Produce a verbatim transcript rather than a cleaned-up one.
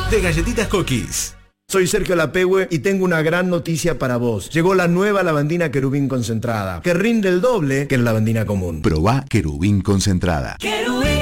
de Galletitas Cookies. Soy Sergio Lapehue y tengo una gran noticia para vos. Llegó la nueva lavandina Querubín concentrada, que rinde el doble que la lavandina común. Probá Querubín concentrada. Querubín.